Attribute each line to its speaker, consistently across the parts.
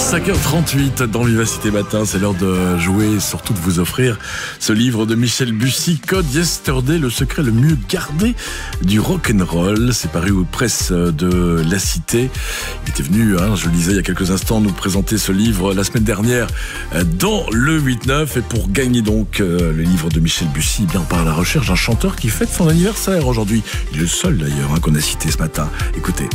Speaker 1: 5h38 dans Vivacité Matin, c'est l'heure de jouer et surtout de vous offrir ce livre de Michel Bussy, Code Yesterday, le secret le mieux gardé du rock'n'roll. C'est paru aux presses de La Cité. Il était venu, je le disais il y a quelques instants, nous présenter ce livre la semaine dernière dans le 8-9. Et pour gagner donc le livre de Michel Bussy, on part à la recherche d'un chanteur qui fête son anniversaire aujourd'hui. Il est le seul d'ailleurs qu'on a cité ce matin. Écoutez.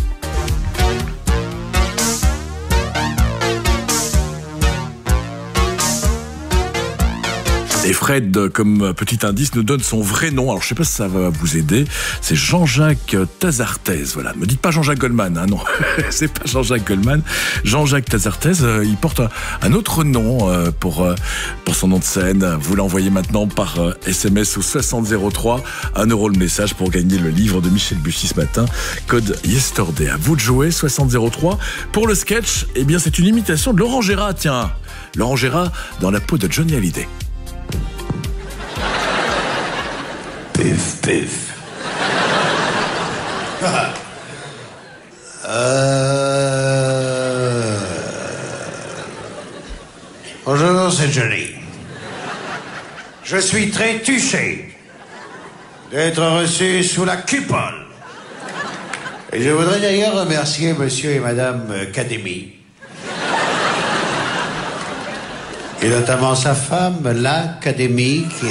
Speaker 1: Et Fred, comme petit indice, nous donne son vrai nom. Alors, je sais pas si ça va vous aider. C'est Jean-Jacques Tazarthez. Voilà. Ne me dites pas Jean-Jacques Goldman. Non, c'est pas Jean-Jacques Goldman. Jean-Jacques Tazarthez, il porte un autre nom pour son nom de scène. Vous l'envoyez maintenant par SMS au 6003. 1 € le message pour gagner le livre de Michel Bussy ce matin. Code Yesterday. À vous de jouer, 6003. Pour le sketch, c'est une imitation de Laurent Gérard. Tiens, Laurent Gérard dans la peau de Johnny Hallyday.
Speaker 2: Pif, pif. Bonjour, c'est Johnny. Je suis très touché d'être reçu sous la coupole. Et je voudrais d'ailleurs remercier monsieur et madame Academy. Et notamment sa femme, l'Académie, qui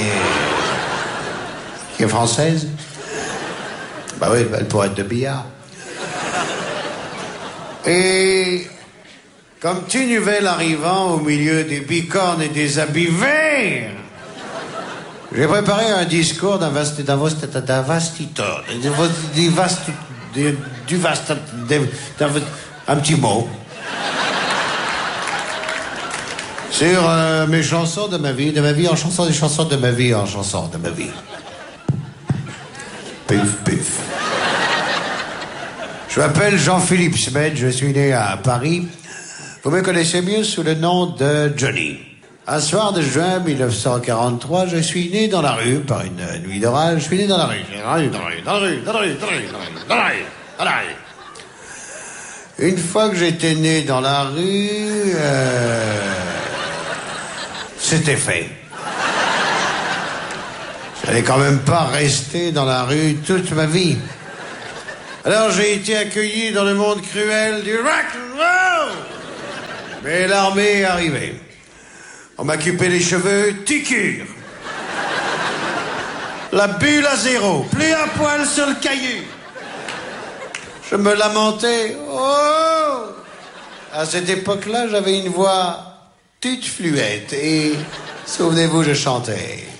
Speaker 2: est française. Bah oui, elle pourrait être de billard. Et comme tout nouvel arrivant au milieu des bicornes et des habits verts, j'ai préparé un discours un petit mot sur mes chansons de ma vie en chansons, des chansons de ma vie en chansons de ma vie. Pif, pif. Je m'appelle Jean-Philippe Smet, je suis né à Paris. Vous me connaissez mieux sous le nom de Johnny. Un soir de juin 1943, je suis né dans la rue par une nuit d'orage. Je suis né dans la rue. Une fois que j'étais né dans la rue, c'était fait. J'allais quand même pas rester dans la rue toute ma vie. Alors j'ai été accueilli dans le monde cruel du rock'n'roll. Mais l'armée est arrivée. On m'a coupé les cheveux, ticure. La bulle à zéro, plus un poil sur le caillou. Je me lamentais. Oh! À cette époque-là, j'avais une voix toute fluette et, souvenez-vous, je chantais.